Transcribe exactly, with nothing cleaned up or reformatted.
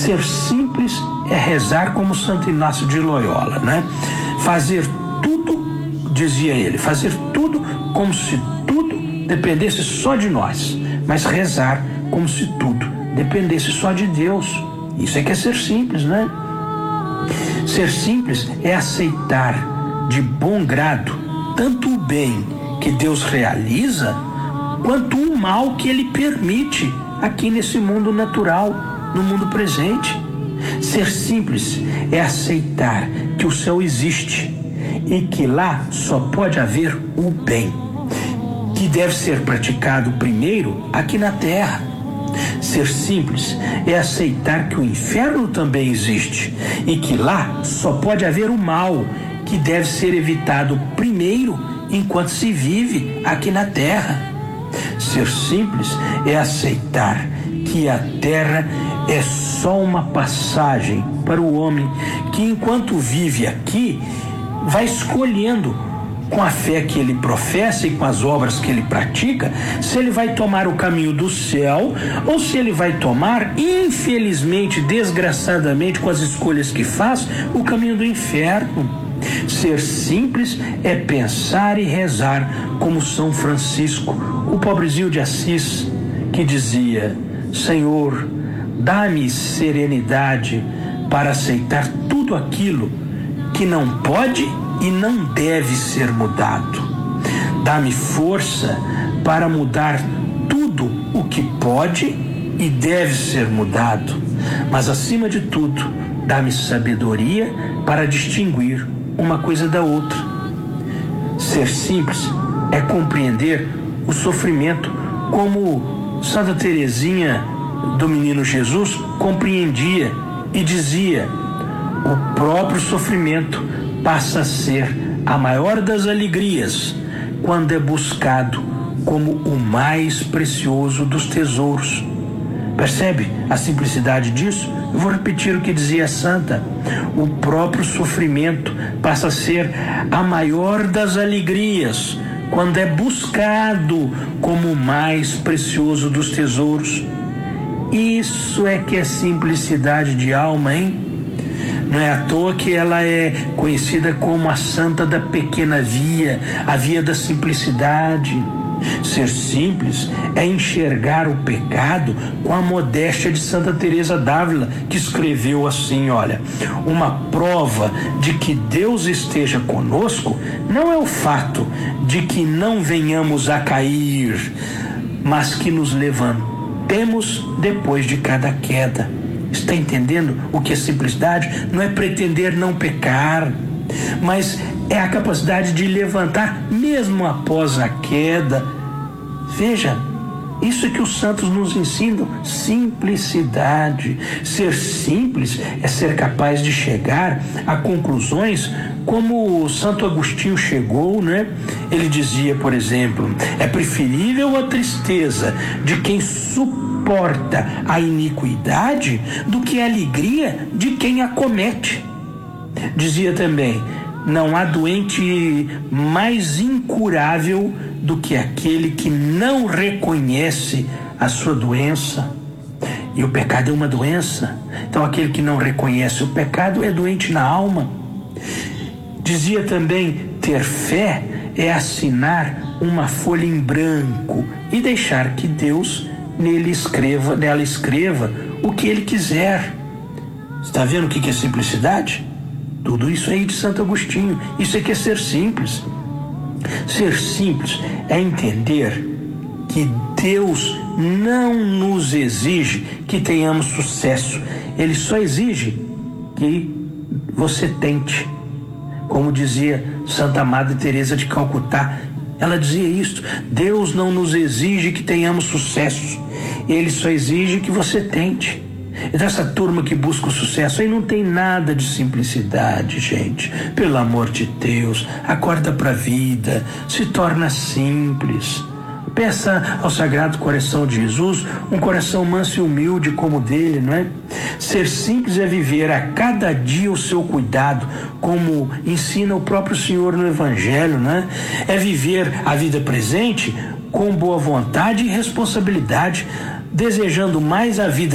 Ser simples é rezar como Santo Inácio de Loyola, né? Fazer tudo, dizia ele, fazer tudo como se tudo dependesse só de nós, mas rezar como se tudo dependesse só de Deus. Isso é que é ser simples, né? Ser simples é aceitar de bom grado tanto o bem que Deus realiza, quanto o mal que Ele permite aqui nesse mundo natural, no mundo presente. Ser simples é aceitar que o céu existe e que lá só pode haver o bem, que deve ser praticado primeiro aqui na terra. Ser simples é aceitar que o inferno também existe e que lá só pode haver o mal, que deve ser evitado primeiro enquanto se vive aqui na terra. Ser simples é aceitar que a terra é só uma passagem para o homem que, enquanto vive aqui, vai escolhendo, com a fé que ele professa e com as obras que ele pratica, se ele vai tomar o caminho do céu ou se ele vai tomar, infelizmente, desgraçadamente, com as escolhas que faz, o caminho do inferno. Ser simples é pensar e rezar como São Francisco, o pobrezinho de Assis, que dizia: Senhor, dá-me serenidade para aceitar tudo aquilo que não pode e não deve ser mudado. Dá-me força para mudar tudo o que pode e deve ser mudado, mas acima de tudo, dá-me sabedoria para distinguir uma coisa da outra. Ser simples é compreender o sofrimento como Santa Teresinha do Menino Jesus compreendia e dizia: o próprio sofrimento passa a ser a maior das alegrias quando é buscado como o mais precioso dos tesouros. Percebe a simplicidade disso? Eu vou repetir o que dizia a santa: o próprio sofrimento passa a ser a maior das alegrias quando é buscado como o mais precioso dos tesouros. Isso é que é simplicidade de alma, hein? Não é à toa que ela é conhecida como a santa da pequena via, a via da simplicidade. Ser simples é enxergar o pecado com a modéstia de Santa Teresa d'Ávila, que escreveu assim: olha, uma prova de que Deus esteja conosco não é o fato de que não venhamos a cair, mas que nos levantemos depois de cada queda. Está entendendo o que é simplicidade? Não é pretender não pecar, mas é a capacidade de levantar mesmo após a queda. Veja, isso é que os santos nos ensinam: simplicidade. Ser simples é ser capaz de chegar a conclusões como o Santo Agostinho chegou, né? Ele dizia, por exemplo: é preferível a tristeza de quem suporta a iniquidade do que a alegria de quem a comete. Dizia também: não há doente mais incurável do que aquele que não reconhece a sua doença. E o pecado é uma doença. Então aquele que não reconhece o pecado é doente na alma. Dizia também: ter fé é assinar uma folha em branco e deixar que Deus nele escreva, nela escreva o que ele quiser. Está vendo o que é simplicidade? Tudo isso aí de Santo Agostinho. Isso é que é ser simples. Ser simples é entender que Deus não nos exige que tenhamos sucesso. Ele só exige que você tente. Como dizia Santa Madre Teresa de Calcutá, ela dizia isso: Deus não nos exige que tenhamos sucesso, Ele só exige que você tente. E dessa turma que busca o sucesso aí não tem nada de simplicidade, gente. Pelo amor de Deus, acorda para a vida, se torna simples. Peça ao Sagrado Coração de Jesus um coração manso e humilde como o dele, não é? Ser simples é viver a cada dia o seu cuidado, como ensina o próprio Senhor no Evangelho, não é? É viver a vida presente com boa vontade e responsabilidade, desejando mais a vida